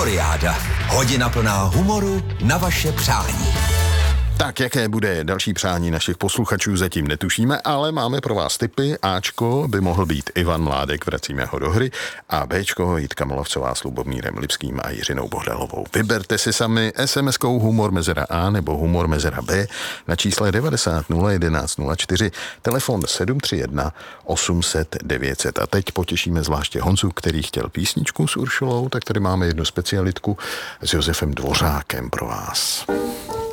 Humoriáda. Hodina plná humoru na vaše přání. Tak jaké bude další přání našich posluchačů, zatím netušíme, ale máme pro vás tipy. Ačko by mohl být Ivan Mládek, vracíme ho do hry, a Bčko Jitka Molavcová s Lubomírem Lipským a Jiřinou Bohdalovou. Vyberte si sami SMS-kou humor mezera A nebo humor mezera B na čísle 90 011 04, telefon 731 800 900. A teď potěšíme zvláště Honzu, který chtěl písničku s Uršulou, tak tady máme jednu specialitku s Josefem Dvořákem pro vás.